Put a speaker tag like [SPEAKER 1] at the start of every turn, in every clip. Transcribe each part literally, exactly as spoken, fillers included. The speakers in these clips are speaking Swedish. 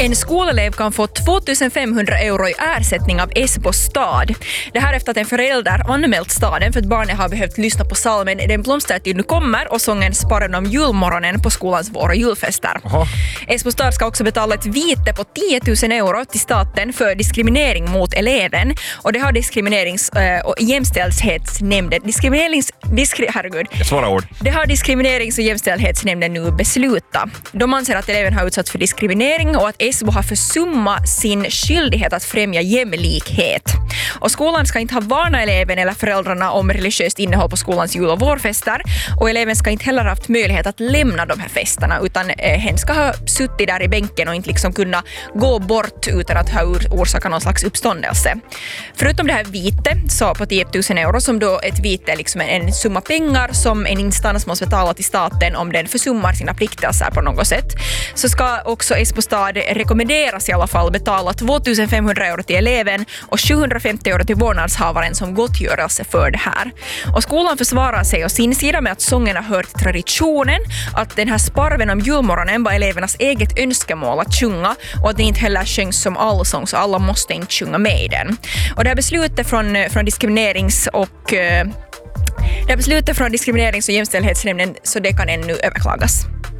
[SPEAKER 1] En skolelev kan få tvåtusenfemhundra euro i ersättning av Esbo stad. Det här efter att en förälder anmält staden för att barnet har behövt lyssna på salmen Den blomstertid nu kommer och sången Sparren om julmorgonen på skolans vår- och julfester.
[SPEAKER 2] Aha.
[SPEAKER 1] Esbo stad ska också betala ett vite på tio tusen euro till staten för diskriminering mot eleven. Och det har diskriminerings- och jämställdhetsnämnden diskriminerings diskri, herregud.
[SPEAKER 2] Svåra ord.
[SPEAKER 1] Det har diskriminerings- och jämställdhetsnämnden nu beslutat. De anser att eleven har utsatts för diskriminering och att Esbo har försummat sin skyldighet att främja jämlikhet. Och skolan ska inte ha varnat eleven eller föräldrarna om religiöst innehåll på skolans jul- och vårfester. Och eleven ska inte heller ha haft möjlighet att lämna de här festerna utan eh, hen ska ha suttit där i bänken och inte liksom kunna gå bort utan att ha orsakat någon slags uppståndelse. Förutom det här vite så på tio tusen euro som då ett vite är liksom en, en summa pengar som en instans måste betala till staten om den försummar sina pliktelser på något sätt, så ska också Esbo stad rekommenderas i alla fall betala tvåtusenfemhundra euro till eleven och sjuhundrafemtio euro till vårdnadshavaren som gottgörelse för det här. Och skolan försvarar sig och sin sida med att sången har hört traditionen, att den här sparven om julmorgonen var elevernas eget önskemål att sjunga och att det inte heller sjöngs som allsång så alla måste inte sjunga med i den. Och det här beslutet från, från diskriminerings- och eh, det här beslutet från diskriminerings- och jämställdhetsnämnden så det kan ännu överklagas.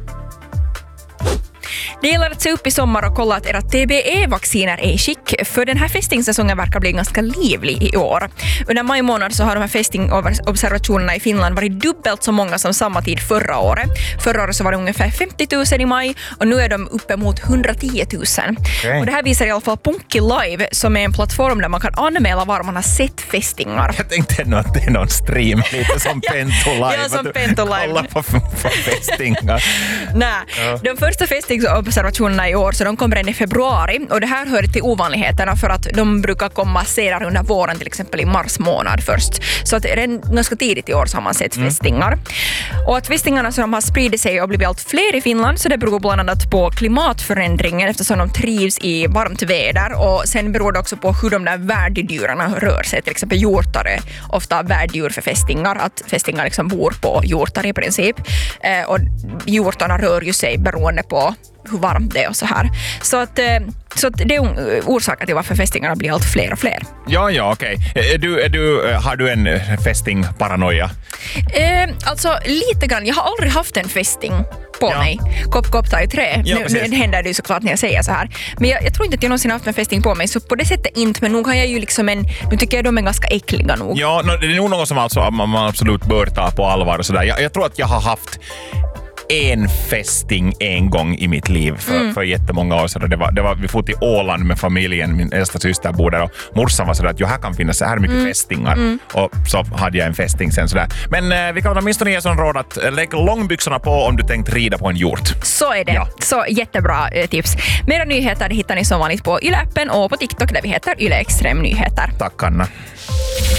[SPEAKER 1] Det gäller att se upp i sommar och kolla att era T B E-vacciner är i skick, för den här fästingsäsongen verkar bli ganska livlig i år. Under maj månad så har de här fästingobservationerna i Finland varit dubbelt så många som samma tid förra året. Förra året så var det ungefär femtio tusen i maj och nu är de uppe mot hundratio tusen. Okay. Och det här visar i alla fall Punky Live som är en plattform där man kan anmäla var man har sett fästingar.
[SPEAKER 2] Jag tänkte ändå att det är någon stream lite som Pento Live.
[SPEAKER 1] Ja, som Pento Live.
[SPEAKER 2] Kolla på, på fästingar.
[SPEAKER 1] Nej, ja. De första fästingsobservationerna i år så de kommer redan i februari och det här hör till ovanligheterna för att de brukar komma senare under våren, till exempel i mars månad först. Så att redan ganska tidigt i år så har man sett mm. fästingar. Och att fästingarna så de har spridit sig och blivit allt fler i Finland så det beror bland annat på klimatförändringen eftersom de trivs i varmt väder och sen beror det också på hur de där värddjuren rör sig. Till exempel hjortar är ofta värddjur för fästingar, att fästingar liksom bor på hjortar i princip. Eh, och hjortarna rör ju sig beroende på hur varmt det är och så här. Så att, så att det är orsaken till varför fästingarna blir allt fler och fler.
[SPEAKER 2] Ja, ja, okej. Okay. Är du, är du, har du en fästingparanoia?
[SPEAKER 1] Eh, alltså, lite grann. Jag har aldrig haft en fästing på ja. mig. Kopp, kopp, ta i trä. Ja, nu, nu händer det ju såklart när jag säger så här. Men jag, jag tror inte att jag någonsin haft en fästing på mig, så på det sättet inte. Men nog har jag ju liksom en... Nu tycker jag de är ganska äckliga nog.
[SPEAKER 2] Ja, det är nog något som alltså man absolut bör ta på allvar och sådär. Jag, jag tror att jag har haft en fästing en gång i mitt liv för, mm. för jättemånga år sedan. Det var, det var, vi får till Åland med familjen, min äldsta syster bor där och morsan var sådär att jo, här kan finnas så här mycket mm. fästingar. Mm. Och så hade jag en fästing sen sådär. Men eh, vi kan åtminstone ge sån råd att lägg långbyxorna på om du tänkt rida på en hjort.
[SPEAKER 1] Så är det. Ja. Så jättebra eh, tips. Mera nyheter hittar ni som vanligt på Yle-appen och på TikTok där vi heter Yle Extrem Nyheter.
[SPEAKER 2] Tack Anna.